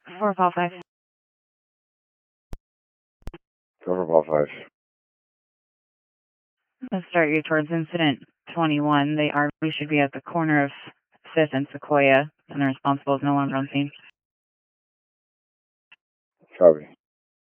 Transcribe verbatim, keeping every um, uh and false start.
four Paul five. Cover Paul five. Let's start you towards incident twenty-one. The R V should be at the corner of fifth and Sequoia, and the responsible is no longer on scene. Copy.